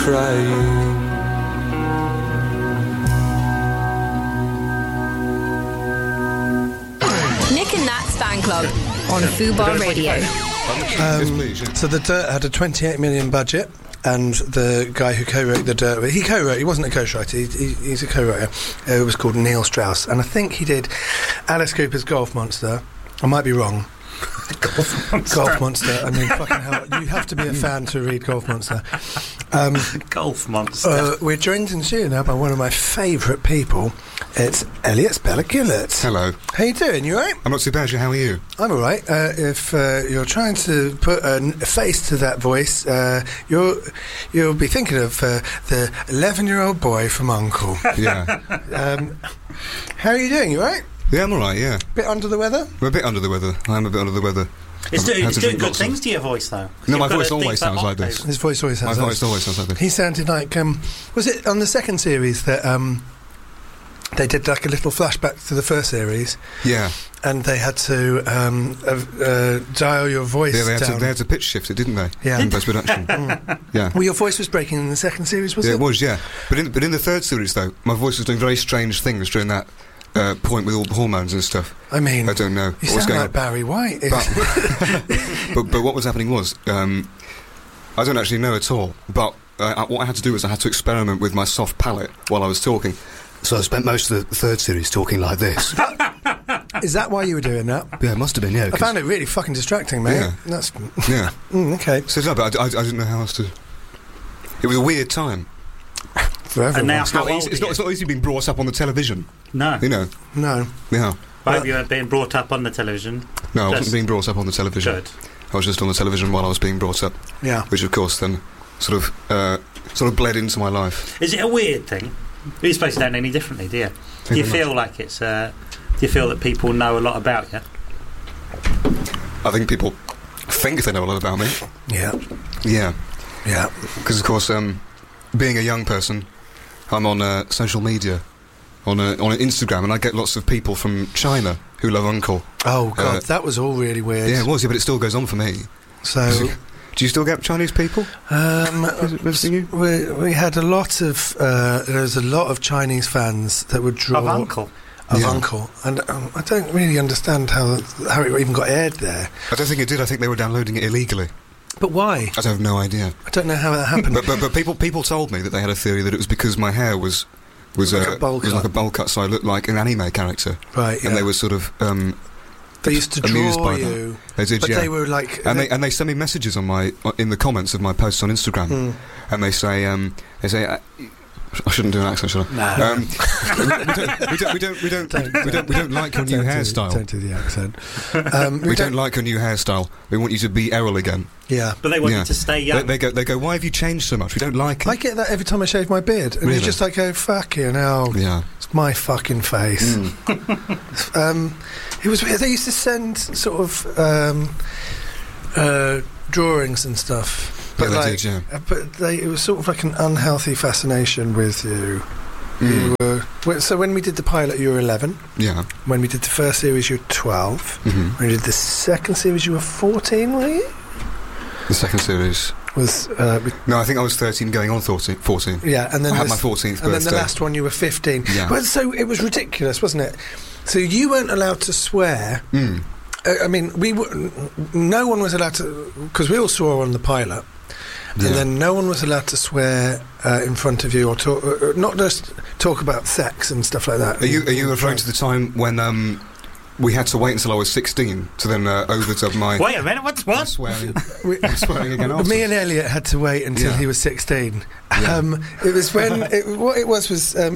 crying. Nick and Nat's fan club on Fubar Radio. So The Dirt had a 28 million budget, and the guy who co-wrote The Dirt, he wasn't a ghostwriter, he's a co-writer. It was called Neil Strauss, and I think he did Alice Cooper's Golf Monster. I might be wrong. Golf Monster. I mean, fucking hell, you have to be a fan to read Golf Monster. Golf Monster. We're joined in studio now by one of my favourite people. It's Elliot Speller-Gillett. Hello. How you doing? You alright? I'm not too bad. How are you? I'm alright. If you're trying to put a face to that voice, you'll be thinking of the 11-year-old boy from Uncle. Yeah. How are you doing? You alright? Yeah, I'm alright, yeah. Bit under the weather? I'm a bit under the weather. I am a bit under the weather. It's doing good things to your voice, though. No, my voice always sounds like this. His voice always sounds My like voice always sounds like this. He sounded like, was it on the second series that they did like a little flashback to the first series? Yeah. And they had to dial your voice down. They had to pitch shift it, didn't they? Yeah. In post-production. Yeah. Well, your voice was breaking in the second series, was Yeah, it? it was, yeah. But in the third series, though, my voice was doing very strange things during that point with all the hormones and stuff. I mean, I don't know you what was sound going like on. Barry White. But what was happening was, I don't actually know at all, but what I had to do was I had to experiment with my soft palate while I was talking. So I spent most of the third series talking like this. Is that why you were doing that? Yeah, it must have been, yeah. I found it really fucking distracting, mate. Yeah. That's Yeah. Okay. So no, but I didn't know how else to... It was a weird time. For everyone. And now, It's not easy being brought up on the television. No. You know? No. Yeah. I hope you weren't being brought up on the television. No, I Just- wasn't being brought up on the television. Good. I was just on the television while I was being brought up, Yeah. which of course then sort of bled into my life. Is it a weird thing? You're supposed to know any differently, do you? Do you feel like it's... do you feel that people know a lot about you? I think people think they know a lot about me. Yeah. Yeah. Yeah. Because of course, being a young person, I'm on social media, on Instagram, and I get lots of people from China who love Uncle. Oh God, that was all really weird. Yeah, it was, but it still goes on for me. So, do you still get Chinese people? we had a lot of there's a lot of Chinese fans that would draw Of Uncle? Of Yeah. Uncle, and I don't really understand how it even got aired there. I don't think it did. I think they were downloading it illegally. But why? I have no idea. I don't know how that happened. But people told me that they had a theory that it was because my hair was Like a bowl cut. like a bowl cut, so I looked like an anime character. Right. And they were sort of they used to amused draw by you. They did, but yeah. they were like, and they send me messages on in the comments of my posts on Instagram, and they say I shouldn't do an accent, should I? No. We don't like your new hairstyle. Don't do the accent. We don't like your new hairstyle. We want you to be Errol again. Yeah. But they want you to stay young. They go. Why have you changed so much? We don't like it. I get that every time I shave my beard, and Really? you just like go, fuck you now. Yeah. It's my fucking face. It was weird. They used to send sort of drawings and stuff. But Yeah, they like, did, yeah. But it was sort of like an unhealthy fascination with you. You were so when we did the pilot, you were 11. Yeah. When we did the first series, you were 12. When we did the second series, you were 14, were you? The second series. Was No, I think I was 13 going on 14. yeah, and then I had this- my 14th birthday. and then the last one you were 15. Yeah. Well, so it was ridiculous, wasn't it? So you weren't allowed to swear. I mean, no one was allowed to, because we all swore on the pilot. Yeah. And then no one was allowed to swear in front of you or talk, not just talk about sex and stuff like that. Are you referring to the time when we had to wait until I was 16 to then overdub my... Wait a minute, what's what? Swearing. I'm swearing again afterwards. Me and Elliot had to wait until Yeah. he was 16. Yeah. It was when what it was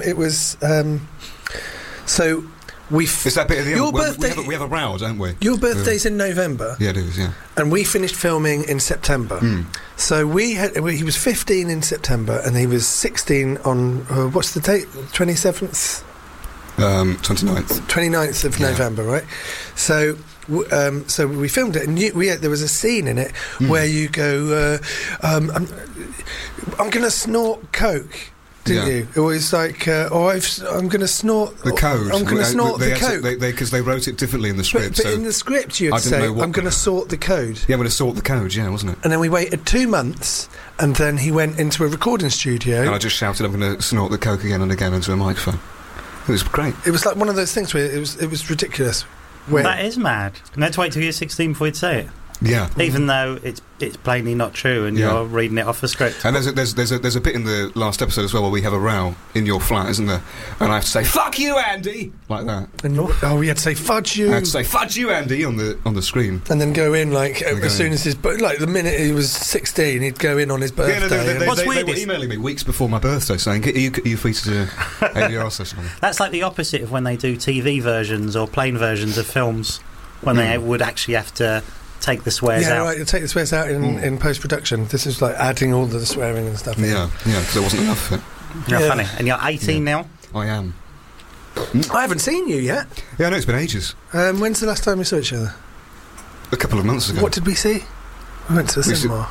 so we. Is that bit of the your end? Well, birthday? we have a row, don't we? Your birthday's in November. Yeah, it is, yeah. And we finished filming in September. So he was 15 in September, and he was 16 on what's the date? 27th. 29th. 29th of Yeah. November, right? So we filmed it, and there was a scene in it where you go, I'm going to snort coke. didn't you? It was like, I'm going to snort the code. I'm going to snort the code. Because they wrote it differently in the script. But in the script, you'd say, I'm going to sort the code. Yeah, I'm going to sort the code, wasn't it? And then we waited 2 months, and then he went into a recording studio. And I just shouted, I'm going to snort the coke again and again into a microphone. It was great. It was like one of those things where it was ridiculous. That is mad. And then to wait till you're 16 before you'd say it. Yeah. Even though it's plainly not true, and you're reading it off a script. And there's a bit in the last episode as well where we have a row in your flat, isn't there? And I have to say "fuck you, Andy," like that. And we had to say "fudge you." I had to say "fudge you, Andy" on the screen, and then go in soon as the minute he was 16, he'd go in on his birthday. They were emailing me weeks before my birthday saying, "Are you free to do ADR session?" That's like the opposite of when they do TV versions or plain versions of films, when they would actually have to take the swears out. Yeah, right, you take the swears out in post-production. This is like adding all the swearing and stuff. Yeah, because there wasn't enough of it. Yeah, funny. And you're 18 now? I am. I haven't seen you yet. Yeah, I know, it's been ages. When's the last time we saw each other? A couple of months ago. What did we see? We went to the cinema.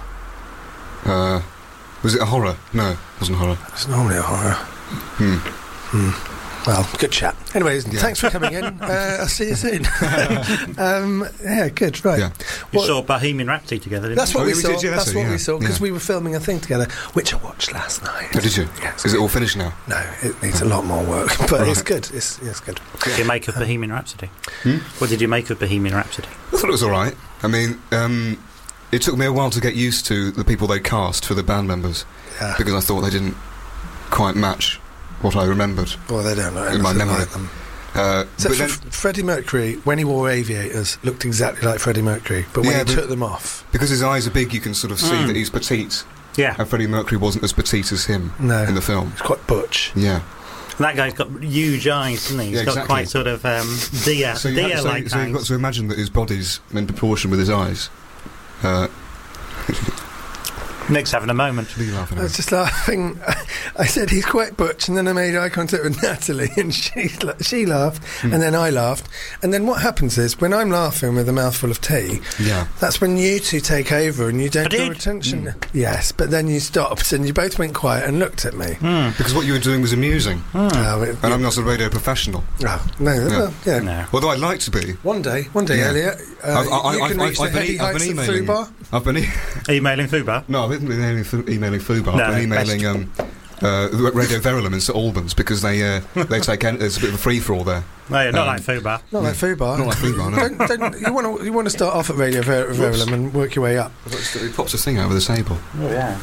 Was it a horror? No, it wasn't a horror. It's normally a horror. Well, good chat. Anyways, thanks for coming in. I'll see you soon. Yeah, good, right. Yeah. You saw Bohemian Rhapsody together, didn't that's you? what we saw. That's what we saw, because Yeah. we were filming a thing together, which I watched last night. Oh, did you? Yeah, Is it all finished now? No, it needs a lot more work, but it's good. It's good. What did you make of Bohemian Rhapsody? What did you make of Bohemian Rhapsody? I thought it was all right. I mean, it took me a while to get used to the people they cast for the band members, because I thought they didn't quite match what I remembered. Well, they don't know in my memory. like them. So but Freddie Mercury, when he wore aviators, looked exactly like Freddie Mercury, but when he took them off, because his eyes are big, you can sort of see that he's petite. Yeah. And Freddie Mercury wasn't as petite as him in the film. He's quite butch. Yeah. And that guy's got huge eyes, doesn't he? He's got quite sort of deer-like so you've got to imagine that his body's in proportion with his eyes. Nick's having a moment. I was just laughing. I said he's quite butch, and then I made eye contact with Natalie, and she laughed, and then I laughed. And then what happens is, when I'm laughing with a mouthful of tea, that's when you two take over and you don't draw attention. Yes, but then you stopped and you both went quiet and looked at me. Because what you were doing was amusing. And I'm not a radio professional. Oh, no. No. Although I'd like to be. One day, Elliot, you can reach the heady heights of Fubar. I've been emailing Fubar? No, I've been emailing Fubar. I've been emailing Radio Verulam in St Albans, because they take there's a bit of a free for all there. No, not like Fubar. Not like Fubar. Not like Fubar. No. You want to start off at Radio Verulam and work your way up. It pops a thing over the table. Oh yeah.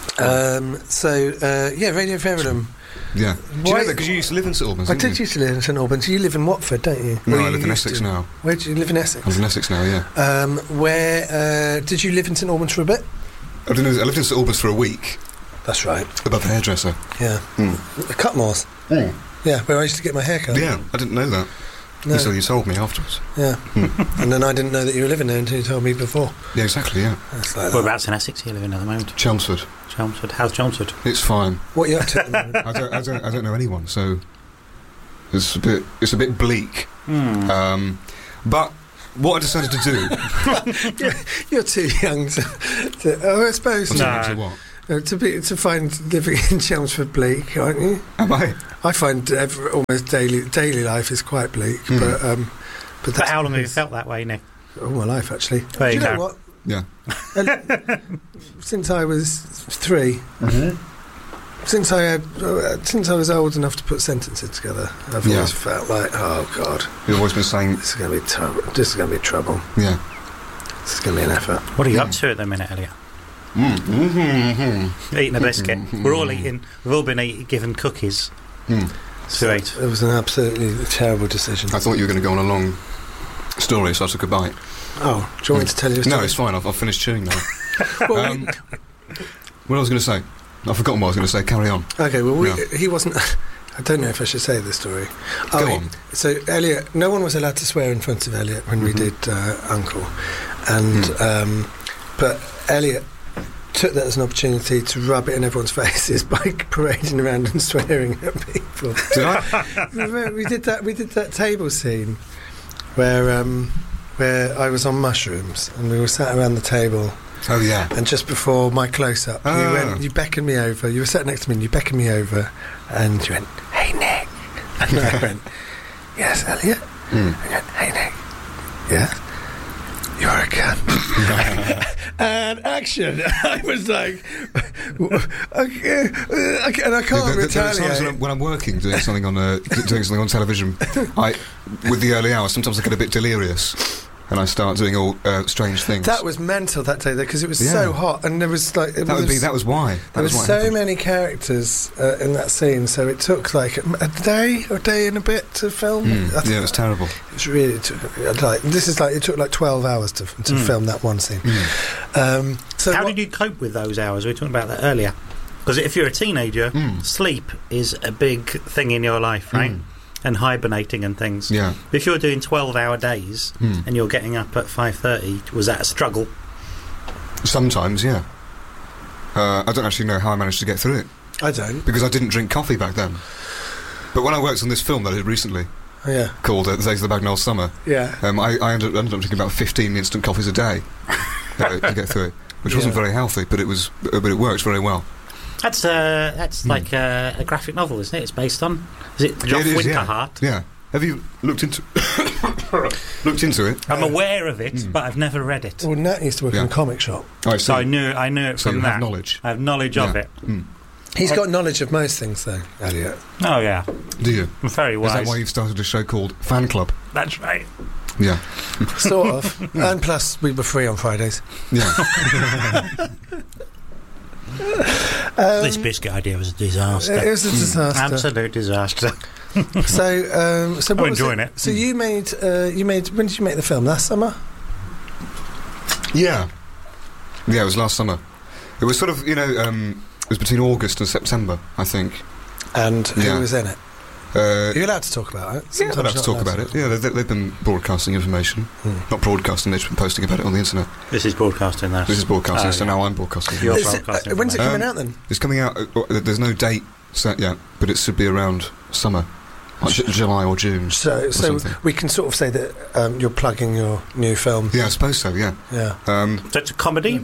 Radio Verulam. Yeah. Do you know that because you used to live in St Albans? I did used to live in St Albans. You live in Watford, don't you? No, I live in Essex now. Where do you live in Essex? I live in Essex now, yeah. Where did you live in St Albans for a bit? I lived in St Albans for a week. That's right. Above the hairdresser. Yeah. Cutmore's. Yeah, where I used to get my hair cut. Yeah, I didn't know that. No. Until you told me afterwards. Yeah. And then I didn't know that you were living there until you told me before. Yeah, exactly, yeah. That's like Whereabouts in Essex are you living at the moment? Chelmsford. How's Chelmsford? It's fine. What are you up to at the moment? I don't know anyone, so it's a bit bleak. But what I decided to do... You're too young to I suppose... To what? To find living in Chelmsford bleak, aren't you? Am I? I find almost daily life is quite bleak, but how long have you felt that way, Nick? All my life, actually. There Do you you know go. what? Yeah. Since I was 3, since I was old enough to put sentences together, I've always felt like, oh God, You've always been saying this is going to be trouble. This is going to be trouble. Yeah. This is going to be an effort. What are you up to at the minute, Elliot? Eating a biscuit. We're all eating. We've all been given cookies. To eat. It was an absolutely terrible decision. I thought you were going to go on a long story, so I took a bite. Oh, do you want me to tell you a story? No, it's fine. I've finished chewing now. Well, what I was going to say, I've forgotten what I was going to say. Carry on. Okay, well, he wasn't... I don't know if I should say this story. Go on. So, Elliot, no one was allowed to swear in front of Elliot when we did Uncle. And, but Elliot took that as an opportunity to rub it in everyone's faces by parading around and swearing at people. Did I? we did that table scene where I was on mushrooms and we were sat around the table Oh, yeah. And just before my close-up, you beckoned me over. You were sat next to me and you beckoned me over and you went, "Hey, Nick." And I went, "Yes, Elliot?" And you went, "Hey, Nick." "Yeah?" "You're a cunt." And action. I was like, okay, and I can't There are retaliate. times when I'm working, doing something on television, with the early hours, sometimes I get a bit delirious. And I start doing all strange things. That was mental that day, though, because it was so hot, and there was like that was why. There were so many characters in that scene, so it took like a day and a bit to film. Yeah, it was terrible. It was really it took like 12 hours to film that one scene. So how did you cope with those hours? We were talking about that earlier. Because if you're a teenager, sleep is a big thing in your life, right? And hibernating and things. Yeah. If you're doing 12-hour days and you're getting up at 5:30, was that a struggle? Sometimes, yeah. I don't actually know how I managed to get through it. I don't. Because I didn't drink coffee back then. But when I worked on this film that I did recently, called The Days of the Bagnall Summer, I ended up drinking about 15 instant coffees a day to get through it, which wasn't very healthy, but it worked very well. That's like a graphic novel, isn't it? It's based on. Is it Joff Winterhart? Yeah. Have you looked into it? I'm aware of it, but I've never read it. Well, Nat used to work in a comic shop. Oh, so I knew it so from you that. have knowledge. I have knowledge of it. He's got knowledge of most things, though, Elliot. Oh, yeah. Do you? I'm very wise. Is that why you've started a show called Fan Club? That's right. Yeah. Sort of. And plus, we were free on Fridays. Yeah. This biscuit idea was a disaster. It was a disaster. Absolute disaster. So I'm what enjoying was it. So you made. When did you make the film? Last summer? Yeah. Yeah, it was last summer. It was sort of, it was between August and September, I think. And who was in it? You're allowed to talk about it. Yeah, I'm allowed to talk about it. Yeah, they've been broadcasting information. Not broadcasting, they've just been posting about it on the internet. This is broadcasting, that. This is broadcasting, so now I'm broadcasting. You're broadcasting. When's it coming out, then? It's coming out, there's no date set yet, but it should be around summer. Like July or June. So we can sort of say that you're plugging your new film. Yeah, I suppose so, yeah. Yeah. So it's a comedy?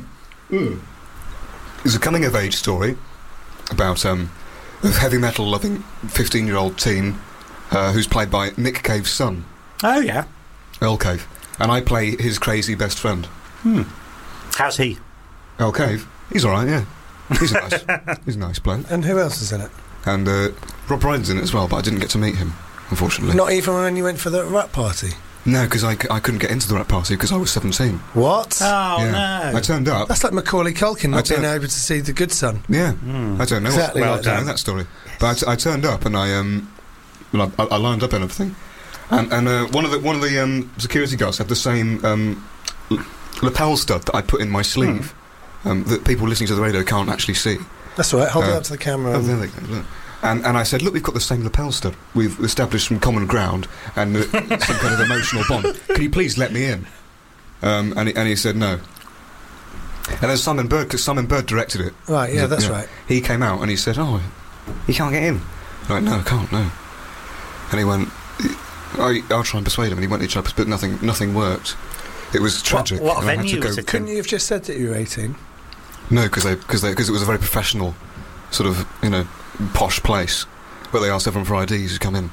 It's a coming-of-age story about a heavy metal-loving 15-year-old teen who's played by Nick Cave's son. Oh, yeah. Earl Cave. And I play his crazy best friend. How's he? Earl Cave? He's all right, yeah. He's a nice bloke. And who else is in it? And Rob Brydon's in it as well, but I didn't get to meet him, unfortunately. Not even when you went for the rap party? No, because I couldn't get into the rap party because I was 17. What? Oh, yeah. no. I turned up. That's like Macaulay Culkin not being able to see The Good Son. Yeah. I don't know. Exactly I don't know that story. But I turned up and I lined up and everything. And one of the security guards had the same lapel stud that I put in my sleeve that people listening to the radio can't actually see. That's all right. Hold it up to the camera. Oh, there they go. Look. And I said, look, we've got the same lapel stud. We've established some common ground and some kind of emotional bond. Can you please let me in? And he said no. And then Simon Bird, because Simon Bird directed it. Right, yeah, that's right. He came out and he said, oh, you can't get in. I'm like, no, I can't, no. And he went, I'll try and persuade him. And he went to try, but nothing worked. It was tragic. What venue was it? Couldn't you have just said that you were 18? No, because it was a very professional, sort of, posh place where they asked everyone for IDs to come in.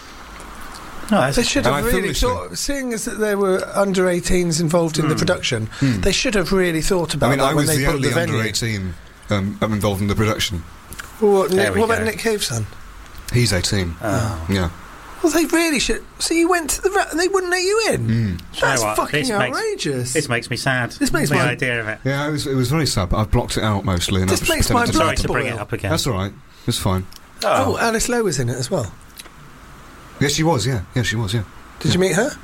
No, they should have really thought, seeing as that there were under 18s involved in the production, they should have really thought about that when they booked the venue. I was the only under 18 involved in the production. Well, what about Nick Cave's son? He's 18. Oh. Yeah. Well, they really should. So you went to the and they wouldn't let you in. That's fucking outrageous. This makes me sad. This makes the my idea of it. Yeah, it was very sad, but I've blocked it out mostly. And This makes my blood Sorry to bring it up again. That's all right. It's fine. Oh, Alice Lowe was in it as well. Yes, she was. Yeah, she was. Yeah. Did you meet her?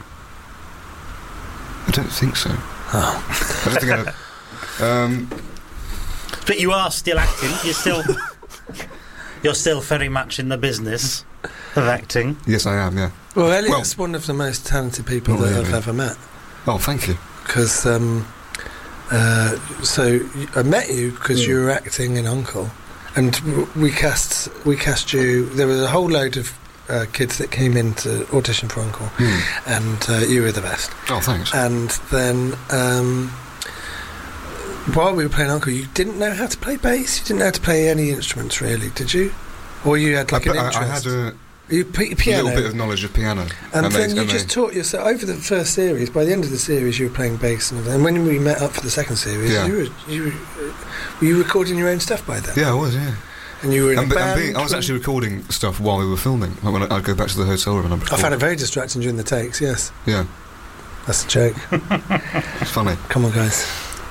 I don't think so. Oh, I don't think I. But you are still acting. You're still very much in the business of acting. Yes, I am. Yeah. Well, Elliot's one of the most talented people that I've ever met. Oh, thank you. Because so I met you because you were acting in Uncle, and we cast you. There was a whole load of kids that came in to audition for Uncle, and you were the best. Oh, thanks. And then while we were playing Uncle, you didn't know how to play bass? You didn't know how to play any instruments, really, did you? Or you had like an interest? I had a piano. little bit of knowledge of piano. And then you just taught yourself, over the first series, by the end of the series you were playing bass, and when we met up for the second series, were you recording your own stuff by then? Yeah, I was, yeah. And you were in a band? I was actually recording stuff while we were filming, like when I'd go back to the hotel room and I'd record. I found it very distracting during the takes, yes. Yeah. That's a joke. It's funny. Come on, guys.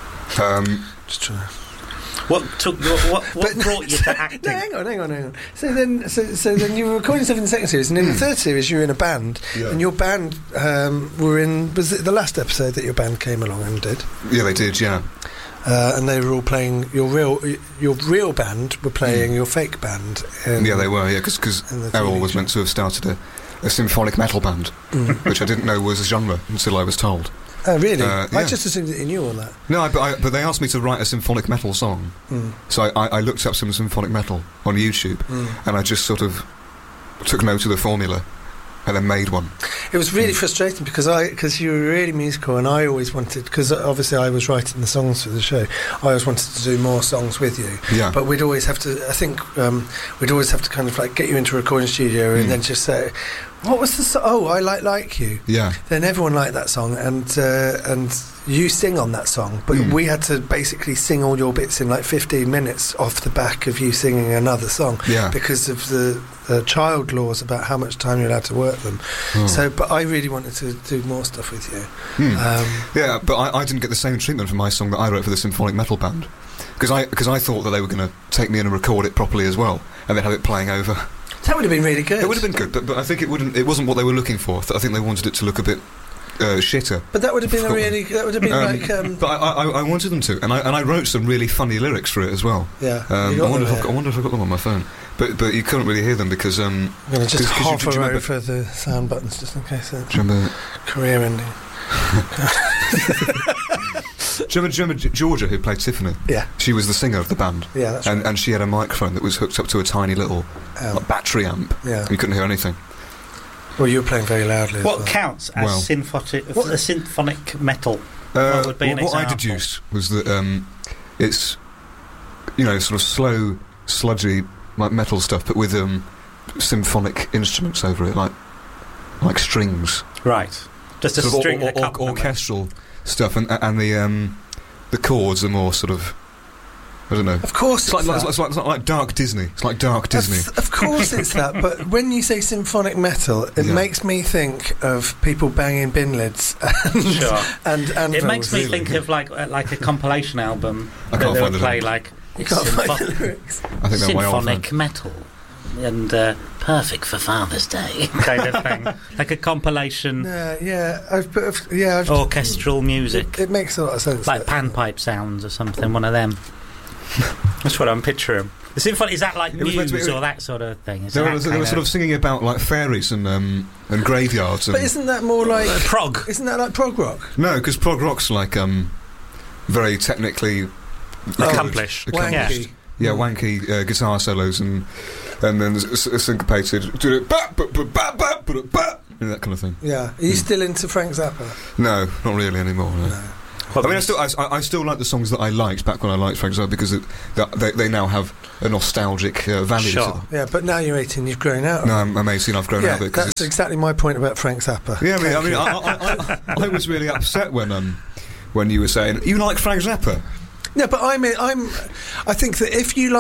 Just trying to... What brought you to acting? No, hang on. So then you were recording stuff in the second series, and in the third series you were in a band, and your band were in. Was it the last episode that your band came along and did? Yeah, they did. Yeah. And they were all playing your real band were playing your fake band. Yeah, they were. Yeah, because Errol was meant to have started a symphonic metal band, which I didn't know was a genre until I was told. Oh, really? Yeah. I just assumed that you knew all that. No, but they asked me to write a symphonic metal song. So I looked up some symphonic metal on YouTube, and I just sort of took note of the formula and then made one. It was really frustrating because you were really musical, and I always wanted, because obviously I was writing the songs for the show, I always wanted to do more songs with you. Yeah. But we'd always have to, I think, we'd always have to kind of like get you into a recording studio and then just say, what was the song? Oh, I Like You. Yeah. Then everyone liked that song, and you sing on that song, but we had to basically sing all your bits in like 15 minutes off the back of you singing another song, because of the child laws about how much time you're allowed to work them. So, but I really wanted to do more stuff with you. Yeah, but I didn't get the same treatment for my song that I wrote for the symphonic metal band, because I thought that they were going to take me in and record it properly as well, and then have it playing over. That would have been really good. It would have been good, but I think it wasn't what they were looking for. I think they wanted it to look a bit shitter. But that would have been But I wanted them to, and I wrote some really funny lyrics for it as well. Yeah. I wonder if I got them on my phone. But you couldn't really hear them because I'm going to just hover over the sound buttons just in case. Career ending. Do you remember Georgia, who played Tiffany? Yeah. She was the singer of the band. Yeah, that's right. And she had a microphone that was hooked up to a tiny little battery amp. Yeah. You couldn't hear anything. Well, you were playing very loudly. What counts as symphonic metal? What would be an example? What I deduced was that it's, sort of slow, sludgy, like metal stuff, but with symphonic instruments over it, like strings. Right. Just a string orchestral stuff, and the chords are more sort of, I don't know. Of course, it's like dark Disney. It's like dark Disney. Of course, it's that. But when you say symphonic metal, it makes me think of people banging bin lids. And it makes me think of like a compilation album. I can't find the play like you can't find the lyrics. I think symphonic metal. And perfect for Father's Day kind of thing, like a compilation. Orchestral music. It makes a lot of sense. Like panpipe sounds or something. One of them. That's what I'm picturing. The symphony, is that like Muse or that sort of thing? They were sort of singing about like fairies and graveyards. But isn't that more like prog? Isn't that like prog rock? No, because prog rock's like very technically accomplished. Wanky. Yeah, wanky guitar solos and then syncopated, that kind of thing. Yeah. Are you still into Frank Zappa? No, not really anymore. No. I mean, I still like the songs that I liked back when I liked Frank Zappa because they now have a nostalgic value to them. Yeah, but now you're 18, you've grown out of it. No, I'm 18, I've grown out of it. That's exactly my point about Frank Zappa. Yeah, I was really upset when you were saying you like Frank Zappa. No, but I think that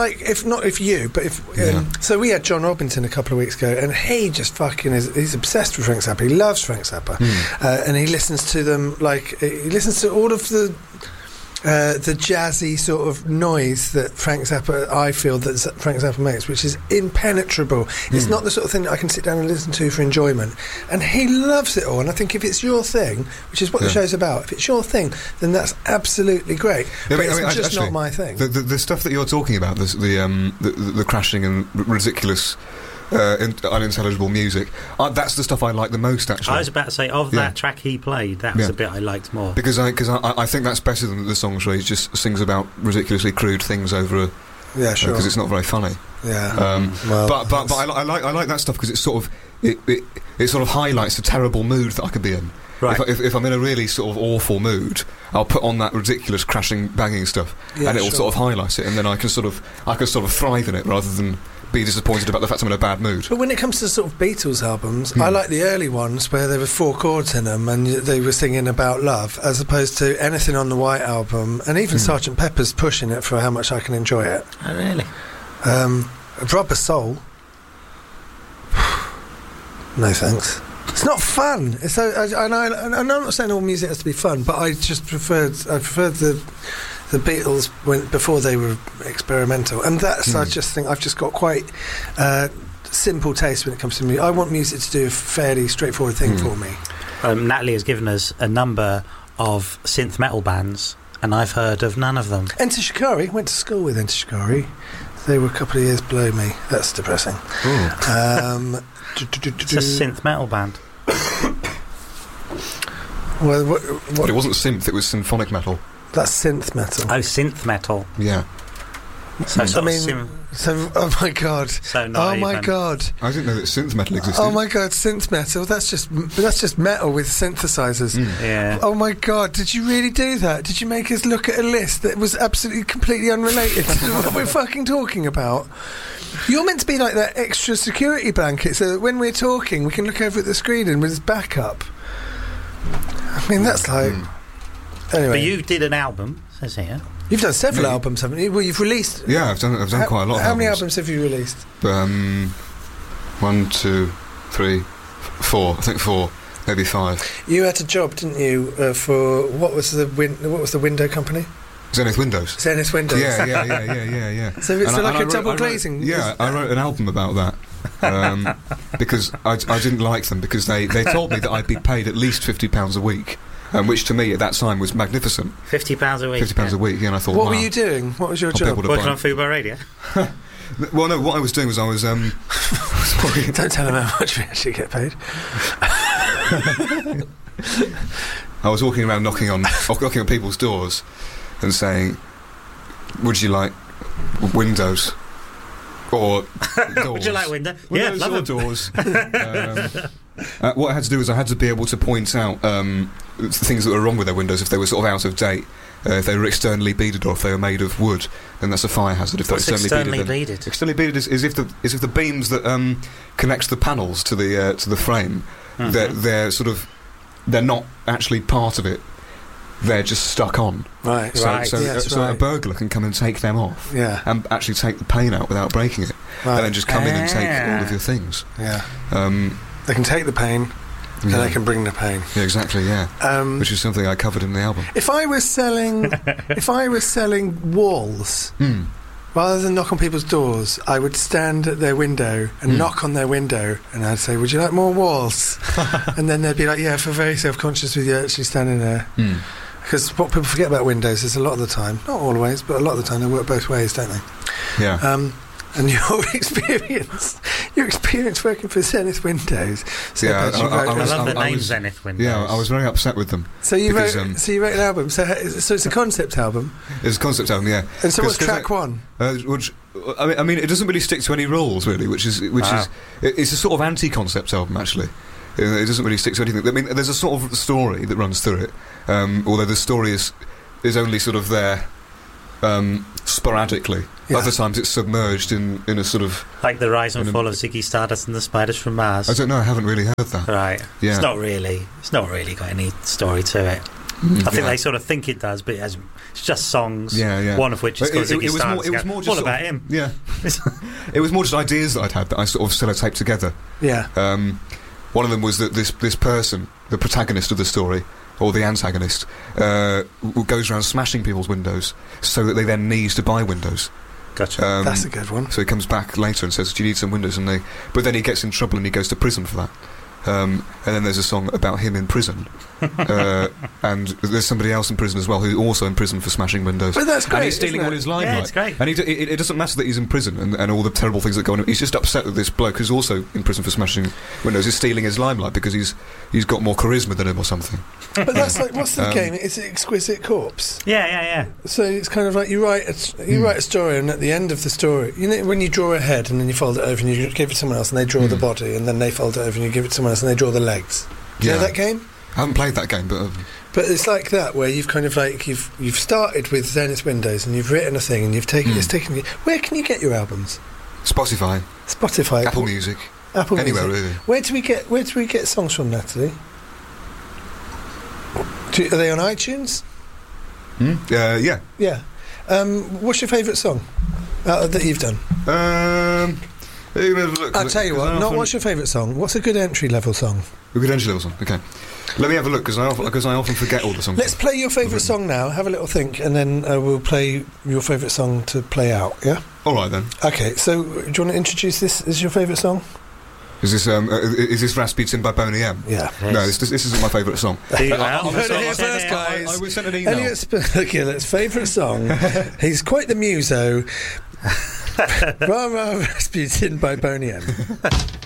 so we had John Robinson a couple of weeks ago, and he just he's obsessed with Frank Zappa. He loves Frank Zappa, and he listens to them he listens to all of the jazzy sort of noise that Frank Zappa makes, which is impenetrable. It's not the sort of thing that I can sit down and listen to for enjoyment, and he loves it all. And I think if it's your thing, which is what the show's about, if it's your thing, then that's absolutely great. But it's just not my thing. The stuff that you're talking about, the crashing and ridiculous unintelligible music, that's the stuff I like the most, actually. I was about to say, that track he played, that was the bit I liked more. Because I think that's better than the songs where he just sings about ridiculously crude things over a... Yeah, sure. Because it's not very funny. Yeah. But I like that stuff because it's sort of... It sort of highlights the terrible mood that I could be in. Right. If I'm in a really sort of awful mood, I'll put on that ridiculous crashing, banging stuff, and it'll sort of highlight it, and then I can sort of thrive in it rather than be disappointed about the fact I'm in a bad mood. But when it comes to sort of Beatles albums, I like the early ones where there were 4 chords in them and they were singing about love, as opposed to anything on the White Album, and even Sgt. Pepper's pushing it for how much I can enjoy it. Oh, really? Rubber Soul. No thanks. It's not fun. I'm not saying all music has to be fun, but I preferred the Beatles before they were experimental, and that's I just think I've just got quite simple taste when it comes to music. I want music to do a fairly straightforward thing for me. Natalie has given us a number of synth metal bands, and I've heard of none of them. Enter Shikari, went to school with Enter Shikari. They were a couple of years below me. That's depressing. It's a synth metal band. Well, But it wasn't synth, it was symphonic metal. That's synth metal. Oh, synth metal. Yeah. So oh my god. So oh my god. I didn't know that synth metal existed. Oh my god, synth metal. That's just metal with synthesizers. Yeah. Oh my god, did you really do that? Did you make us look at a list that was absolutely completely unrelated to what we're fucking talking about? You're meant to be like that extra security blanket so that when we're talking we can look over at the screen and with backup. I mean, that's like... Anyway. But you did an album, says here. You've done several albums, haven't you? Well, you've released... Yeah, I've done quite a lot of How many albums have you released? 1, 2, 3, 4. I think 4, maybe 5. You had a job, didn't you, for... What was the window company? Zenith Windows. Zenith Windows. Yeah. So it's like a double glazing. Yeah, I wrote an album about that. Because I didn't like them, because they told me that I'd be paid at least £50 a week. Which to me at that time was magnificent. £50 a week. £50 a week, and I thought, what were you doing? What was your job? Working on Fubar Radio. Well, no, what I was doing was I was... Don't tell them how much we actually get paid. I was walking around knocking on people's doors and saying, would you like windows? Or doors? Would you like windows? Yeah, love or doors. What I had to do was I had to be able to point out things that were wrong with their windows if they were sort of out of date, if they were externally beaded or if they were made of wood, then that's a fire hazard. If they're externally beaded? Externally beaded is if the beams that connect the panels to the frame, they're not actually part of it. They're just stuck on. Right. So a burglar can come and take them off. Yeah. And actually take the pane out without breaking it. Right. And then just come in and take all of your things. Yeah. They can take the pane, and they can bring the pain. Yeah, exactly. Yeah. Which is something I covered in the album. If I was selling walls, rather than knock on people's doors, I would stand at their window and knock on their window, and I'd say, "Would you like more walls?" And then they'd be like, "Yeah," for very self-conscious with you actually standing there. Because what people forget about windows is a lot of the time, not always, but a lot of the time they work both ways, don't they? Yeah. And your experience working for Zenith Windows. So yeah, I love the name Zenith Windows. Yeah, I was very upset with them. So you wrote an album. So it's a concept album. It's a concept album, yeah. And so what's track one? Which I mean, it doesn't really stick to any rules, really. Which is it's a sort of anti-concept album, actually. It doesn't really stick to anything. I mean, there's a sort of story that runs through it, although the story is only sort of there sporadically. Yeah. Other times it's submerged in a sort of... Like the rise and fall of Ziggy Stardust and the Spiders from Mars. I don't know, I haven't really heard that. Right. Yeah. It's not really got any story to it. I think they sort of think it does, but it's just songs, one of which is called Ziggy Stardust. It was more just... All about him. Yeah. It was more just ideas that I'd had that I sort of sellotaped together. Yeah. One of them was that this person, the protagonist of the story, or the antagonist, goes around smashing people's windows so that they then need to buy windows. Gotcha. That's a good one. So he comes back later and says, "Do you need some windows?" But then he gets in trouble and he goes to prison for that. And then there's a song about him in prison. And there's somebody else in prison as well who's also in prison for smashing windows. But that's great. And he's stealing all his limelight. Yeah, it's great. And it doesn't matter that he's in prison and all the terrible things that go on. He's just upset that this bloke who's also in prison for smashing windows is stealing his limelight because he's got more charisma than him or something. But that's like, what's the game? It's Exquisite Corpse. Yeah. So it's kind of like you write a story, and at the end of the story, you know, when you draw a head and then you fold it over and you give it to someone else and they draw the body, and then they fold it over and you give it to someone else and they draw the legs. Do you know that game? haven't played that game, but it's like that where you've kind of like you've started with Zenith Windows and you've written a thing and you've taken it's taken you. Where can you get your albums? Spotify, Apple Music, anywhere really. Where do we get songs from, Natalie? Are they on iTunes? Yeah. Yeah. What's your favourite song that you've done? I'll tell you what. Not what's your favourite song. What's a good entry level song? A good entry level song. Okay. Let me have a look because I often forget all the songs. Let's play your favourite song now. Have a little think, and then we'll play your favourite song to play out. Yeah. All right then. Okay. So, do you want to introduce this as your favourite song? Is this Rasputin by Boney M? Yeah. No, this isn't my favourite song. Heard it here first, guys. I was sent an email. Elliot Spurgillet's favourite song. He's quite the muso. Rah Rah Rasputin by Boney M.